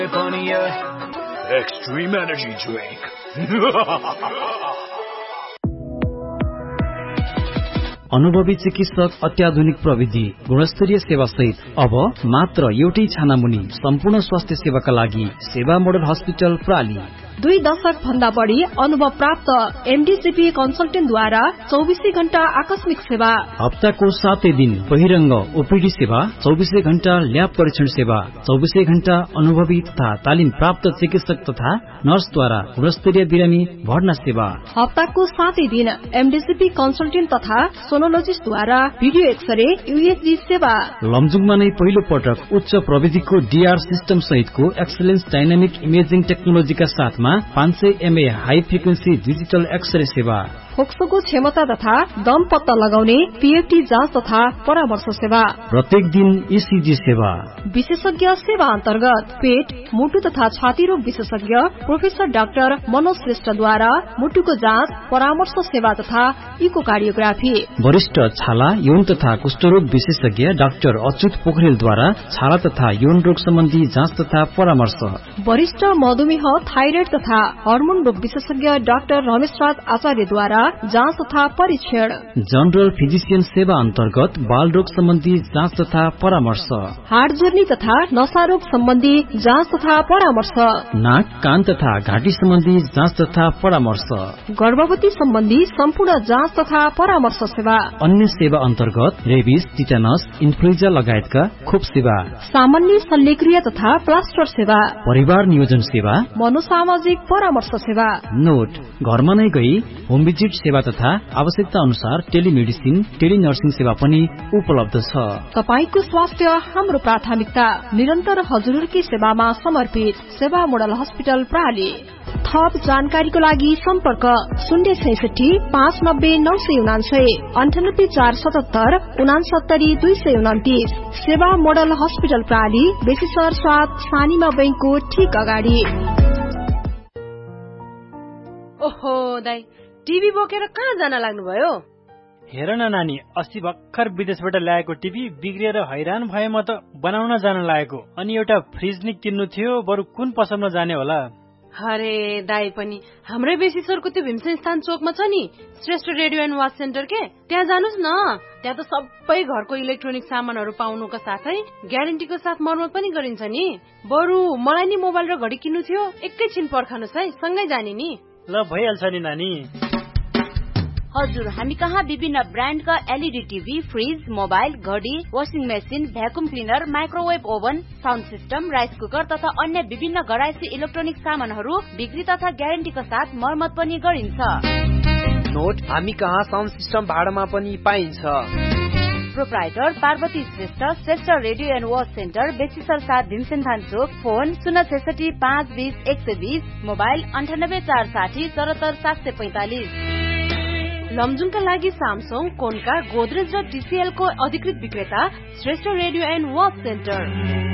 Extreme energy drink. अनुभवी चिकित्सक, अत्याधुनिक प्रविधि, गुणस्तरीय सेवा सहित अब मात्र एउटै छानामुनि सम्पूर्ण स्वास्थ्य सेवाका लागि सेवा मोडल हस्पिटल प्राली। 2 दशक भन्दा बढी अनुभव प्राप्त एमडीसीपी कन्सल्टेन्टद्वारा 24 घण्टा आकस्मिक सेवा, हप्ताको 7 दिन बहिरंग ओपीडी सेवा, 24 घण्टा ल्याब परीक्षण सेवा, 24 घण्टा अनुभवी तथा तालिम प्राप्त चिकित्सक तथा नर्सद्वारा गुणस्तरीय बिरामी भर्ना सेवा, हप्ताको 7 दिन एमडीसीपी कन्सल्टेन्ट तथा सोनोलोजिस्टद्वारा भिडियो एक्सरे यूएसजी सेवा। लमजुङमा नै पहिलो पटक उच्च प्रविधिको डीआर सिस्टम सहितको एक्सलेन्स डायनामिक इमेजिङ टेक्नोलोजीका साथमा 500 MA high frequency digital x-ray सेवा, फोक्सोको क्षमता तथा दम पत्ता लगाउने पीएफटी जाँच तथा परामर्श सेवा, प्रत्येक दिन ईसीजी सेवा। विशेषज्ञ सेवा अन्तर्गत पेट, मुटु तथा छाती रोग विशेषज्ञ प्रोफेसर डाक्टर मनोज श्रेष्ठद्वारा मुटुको जाँच, परामर्श सेवा तथा इकोकार्डियोग्राफी। वरिष्ठ छाला, यौन तथा कुष्ठरोग विशेषज्ञ डाक्टर अच्युत पोखरेलद्वारा छाला तथा यौन रोग सम्बन्धी जाँच तथा परामर्श। वरिष्ठ मधुमेह, थाइरोइड तथा हर्मोन रोग विशेषज्ञ डाक्टर रमेशराज आचार्यद्वारा जाँच तथा परीक्षण। जनरल फिजिशियन सेवा अन्तर्गत बाल रोग सम्बन्धी जाँच तथा परामर्श, हार्ट जोर्नी तथा नशा रोग सम्बन्धी जाँच तथा परामर्श, नाक, कान तथा घाँटी सम्बन्धी जाँच तथा परामर्श, गर्भवती सम्बन्धी सम्पूर्ण जाँच तथा परामर्श सेवा। अन्य सेवा अन्तर्गत रेबिस, टिटानस, इन्फ्लुएन्जा लगायतका खोप सेवा, सामान्य शल्यक्रिया तथा प्लास्टर सेवा, परिवार नियोजन सेवा, मनोसामाजिक परामर्श सेवा। नोट, घरमा नै गई होम भिजिट सेवा तथा आवश्यकता अनुसार टेलिमेडिसिन, टेलिनर्सिङ सेवा पनि उपलब्ध छ। तपाईको स्वास्थ्य हाम्रो प्राथमिकता, निरन्तर हजुरकी सेवामा समर्पित सेवा मोडल हस्पिटल प्राली। थप जानकारीको लागि सम्पर्क 066 590 999 98 477 69 229। सेवा मोडल हस्पिटल प्राली, बेसीसर 7 सानीमा बैंकको ठीक अगाडि। ओहो दाइ, टिभी बोकेर कहाँ जान लाग्नुभयो? हेर न नानी, अस्ति भर्खर विदेशबाट ल्याएको टिभी बिग्रिएर हैरान भए म त बनाउन जान लागेको। अनि एउटा फ्रिज नि किन्नु थियो, बरु कुन पसलमा जाने होला? अरे दाइ पनि हाम्रै बेसीसरको त्यो भीमसेन स्थान चोकमा छ नि Shrestha radio and watch centre के, त्यहाँ जानुस् न। त्यहाँ त सबै घरको इलेक्ट्रोनिक सामानहरू पाउनुका साथै ग्यारेन्टीको साथ मर्मत पनि गरिन्छ नि। बरु मलाई नि मोबाइल र घडी किन्नु थियो, एकैछिन पर्खनुस् है, सँगै जाने नि। ल भइहाल्छ नि नानी। हजुर, हामी कहाँ विभिन्न ब्रान्डका एलईडी टिभी, फ्रिज, मोबाइल, घडी, washing machine, vacuum cleaner, microwave oven, sound system, rice cooker तथा अन्य विभिन्न घरायसी इलेक्ट्रोनिक सामानहरू बिक्री तथा ग्यारेन्टीका साथ मर्मत पनि गरिन्छ। नोट, हामी कहाँ साउन्ड सिस्टम भाडामा पनि पाइन्छ। Proprietor Parvati Shrestha, Shrestha radio and watch centre, बेसीसर 7 Bhimsen Chowk. Phone 066 520 120, mobile 98 460 74 745। लमजुङका लागि सामसङ, कोन्का, गोदरेज र टीसीएल को अधिकृत विक्रेता Shrestha radio and watch centre.